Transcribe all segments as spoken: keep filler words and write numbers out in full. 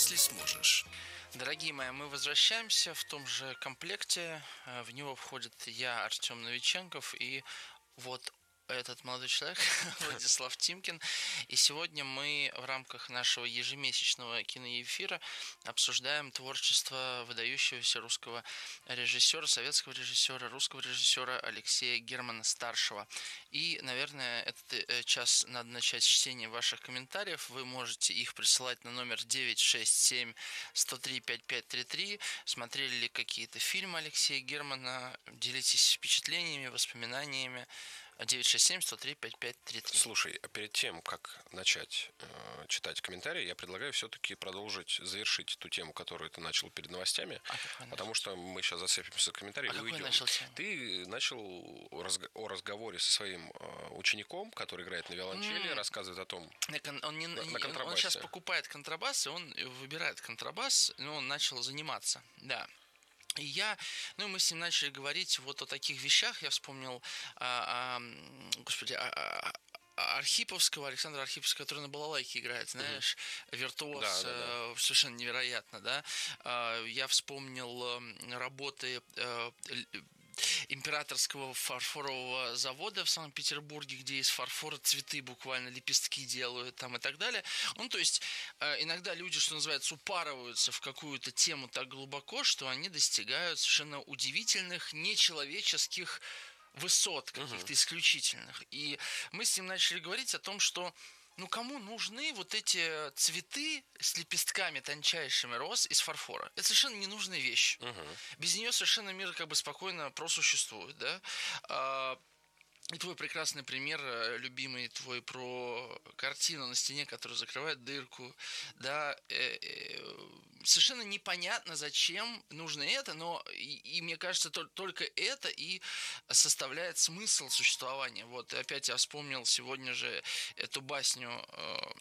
если сможешь. Дорогие мои, мы возвращаемся в том же комплекте. Э, В него входит я, Артем Новиченков, и вот этот молодой человек, Владислав Тимкин. И сегодня мы в рамках нашего ежемесячного киноэфира обсуждаем творчество выдающегося русского режиссера, советского режиссера, русского режиссера Алексея Германа-старшего. И, наверное, этот э, час надо начать с чтения ваших комментариев. Вы можете их присылать на номер девять шесть семь сто три пять пять три три. Смотрели ли какие-то фильмы Алексея Германа? Делитесь впечатлениями, воспоминаниями. девять шесть семь сто три пять пять три три. Слушай, а перед тем, как начать э, читать комментарии, я предлагаю все-таки продолжить, завершить ту тему, которую ты начал перед новостями, А потому что мы сейчас зацепимся за комментарии А и какой уйдем. начал тему? Ты начал о, разго- о разговоре со своим э, учеником, который играет на виолончели, М. рассказывает о том... На кон- Он, не, На- не- на он контрабасе. сейчас покупает контрабас, и он выбирает контрабас, но он начал заниматься, да. И я, ну, мы с ним начали говорить вот о таких вещах. Я вспомнил, а, а, господи, а, а, а, Архиповского, Александра Архиповского, который на балалайке играет, знаешь, виртуоз, Да, да, да. э, совершенно невероятно, да. А, Я вспомнил э, работы э, л- императорского фарфорового завода в Санкт-Петербурге, где из фарфора цветы буквально, лепестки делают там и так далее. Ну, то есть, э, иногда люди, что называется, упарываются в какую-то тему так глубоко, что они достигают совершенно удивительных, нечеловеческих высот каких-то исключительных. И мы с ним начали говорить о том, что ну кому нужны вот эти цветы с лепестками тончайшими роз из фарфора? Это совершенно ненужная вещь. Без нее совершенно мир как бы спокойно просуществует, да? А, И твой прекрасный пример, э, любимый твой, про картину на стене, которая закрывает дырку, да, э, э, совершенно непонятно, зачем нужно это, но и, и мне кажется, тол- только это и составляет смысл существования. Вот, и опять я вспомнил сегодня же эту басню э,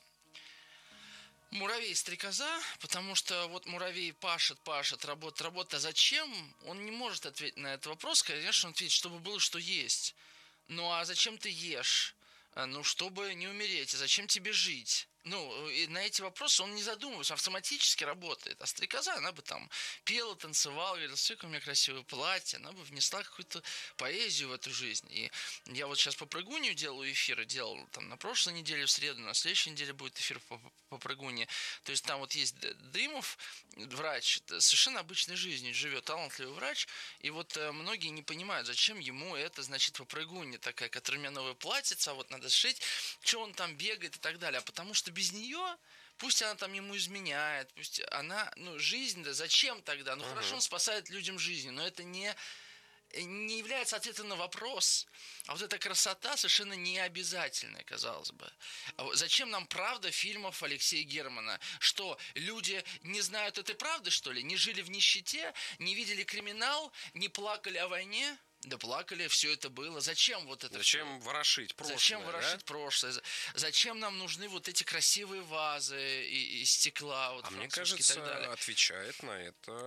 Муравей-стрекоза, потому что вот муравей пашет, пашет, работает, работает. А зачем? Он не может ответить на этот вопрос. Конечно, он ответит, чтобы было что есть. Ну а зачем ты ешь? А, Ну, чтобы не умереть. А зачем тебе жить? Ну, и на эти вопросы он не задумывается, автоматически работает. А стрекоза, она бы там пела, танцевала, говорила, смотри, какое у меня красивое платье, она бы внесла какую-то поэзию в эту жизнь. И я вот сейчас по прыгунью делаю эфиры, делал там на прошлой неделе, в среду, на следующей неделе будет эфир по, по прыгуне. То есть там вот есть Д- Дымов, врач, совершенно обычной жизнью живет, талантливый врач, и вот э, многие не понимают, зачем ему это, значит, по прыгуне такая, которая у меня новое платьице, а вот надо сшить, что он там бегает и так далее. А потому что без нее, пусть она там ему изменяет, пусть она, ну, жизнь, да зачем тогда? Ну, хорошо, он спасает людям жизнь, но это не, не является ответом на вопрос. А вот эта красота совершенно не обязательная, казалось бы. А вот зачем нам правда фильмов Алексея Германа? Что, люди не знают этой правды, что ли? Не жили в нищете, не видели криминал, не плакали о войне? Да плакали, все это было. Зачем вот это всё? Зачем ворошить прошлое? Зачем да? ворошить прошлое? За- Зачем нам нужны вот эти красивые вазы и- из стекла, вот А мне французские и кажется, так далее? отвечает на это